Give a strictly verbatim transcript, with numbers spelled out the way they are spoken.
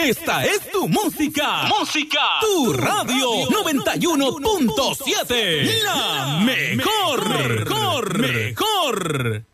Esta es tu música. Música. Tu radio noventa y uno punto siete. La mejor. Mejor. Mejor.